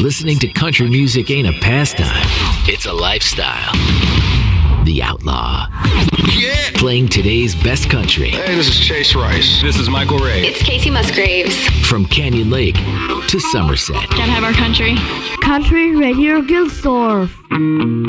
Listening to country music ain't a pastime, it's a lifestyle. The Outlaw. Yeah! Playing today's best country. Hey, this is Chase Rice. This is Michael Ray. It's Casey Musgraves. From Canyon Lake to Somerset. Gotta have our country. Country Radio Gilsdorf.